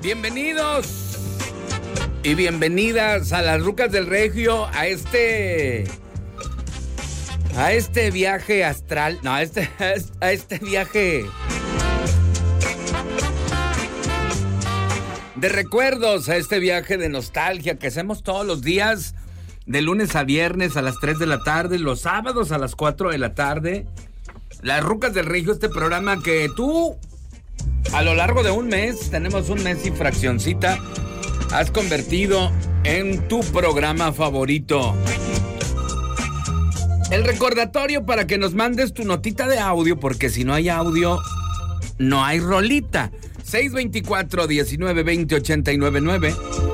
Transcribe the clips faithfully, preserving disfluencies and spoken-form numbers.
Bienvenidos y bienvenidas a las Rucas del Regio, a este a este viaje astral, no, a este a este viaje de recuerdos, a este viaje de nostalgia que hacemos todos los días, de lunes a viernes a las tres de la tarde, los sábados a las cuatro de la tarde. Las Rucas del Regio, este programa que tú, a lo largo de un mes, tenemos un mes y fraccioncita, has convertido en tu programa favorito. El recordatorio para que nos mandes tu notita de audio, porque si no hay audio, no hay rolita. seis veinticuatro, diecinueve veinte, ochenta y nueve nueve.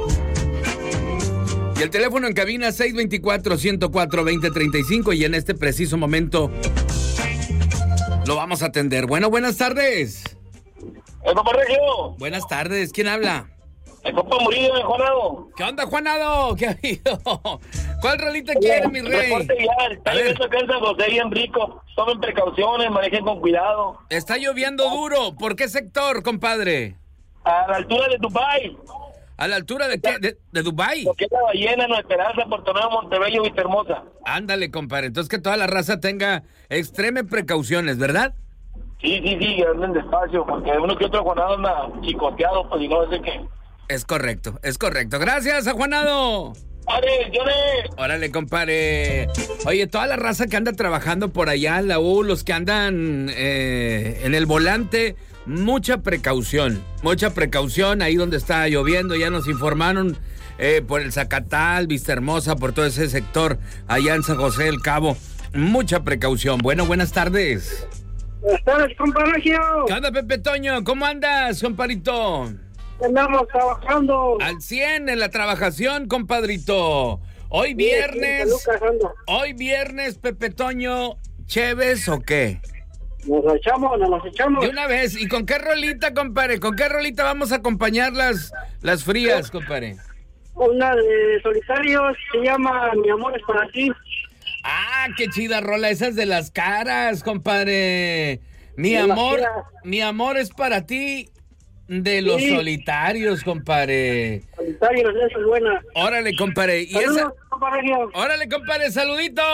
Y el teléfono en cabina seis veinticuatro, ciento cuatro, veinte treinta y cinco. Y en este preciso momento lo vamos a atender. Bueno, buenas tardes. ¡El compa Regio! Buenas tardes, ¿quién habla? El compa Murillo de Juanado. ¿Qué onda, Juanado? ¿Qué ha habido? ¿Cuál rolita quiere, mi rey? Reporte vial. Está lloviendo acá en San José y en Rico. Tomen precauciones, manejen con cuidado. Está lloviendo duro. ¿Por qué sector, compadre? A la altura de Dubái. ¿A la altura de qué? ¿De, de Dubái? Lo que es La Ballena, Nueva Esperanza, Puerto Nuevo, Montebello, Vista Hermosa. Ándale, compadre. Entonces que toda la raza tenga extreme precauciones, ¿verdad? Sí, sí, sí, que anden despacio, porque uno que otro Juanado anda chicoteado, pues y no sé qué. Es correcto, es correcto. Gracias, a Juanado. ¡Órale, llore! Órale, compadre. Oye, toda la raza que anda trabajando por allá en la U, los que andan eh, en el volante, mucha precaución, mucha precaución ahí donde está lloviendo. Ya nos informaron eh, por el Zacatal, Vista Hermosa, por todo ese sector, allá en San José del Cabo. Mucha precaución. Bueno, buenas tardes. Buenas tardes, compa Regio. ¿Qué onda, Pepe Toño? ¿Cómo andas, compadrito? Andamos trabajando. Al cien en la trabajación, compadrito. Hoy viernes. Sí, Hoy viernes, Pepe Toño, ¿cheves o qué? Nos la echamos, nos las echamos. De una vez. ¿Y con qué rolita, compadre? ¿Con qué rolita vamos a acompañar las, las frías, compadre? Una de Solitarios, se llama Mi Amor es para ti. Ah, qué chida rola, esas de las caras, compadre. Mi De amor, las caras. mi amor es para ti, de los Sí. Solitarios, compadre. Solitarios, esa es buena. Órale, compadre. Y Saludos, esa... compa Regio. Órale, compadre, saluditos.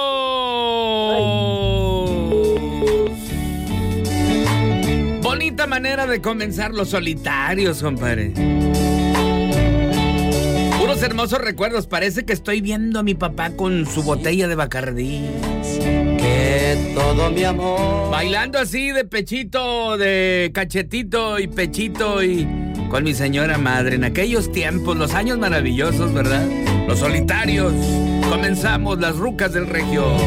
Bonita manera de comenzar Los Solitarios, compadre. Puros hermosos recuerdos. Parece que estoy viendo a mi papá con su botella de Bacardí. Que todo mi amor. Bailando así de pechito, de cachetito y pechito y con mi señora madre. En aquellos tiempos, los años maravillosos, ¿verdad? Los Solitarios. Comenzamos las Rucas del Regio.